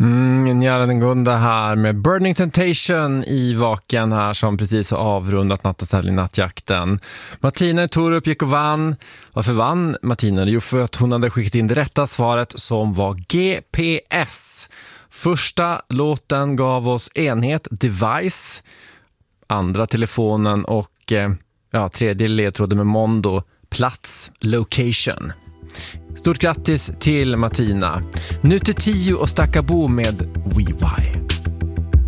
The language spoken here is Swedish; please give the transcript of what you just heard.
Njara den Gunda här med Burning Temptation i Vaken här som precis har avrundat nattaställ i nattjakten. Martina Torup gick och vann. Varför vann Martina? Jo, för att hon hade skickat in det rätta svaret som var GPS. Första låten gav oss enhet Device, andra telefonen och tredje ledtråden med Mondo, plats, location. Stort grattis till Martina. Nu till 10 och Stackabo med WeWi.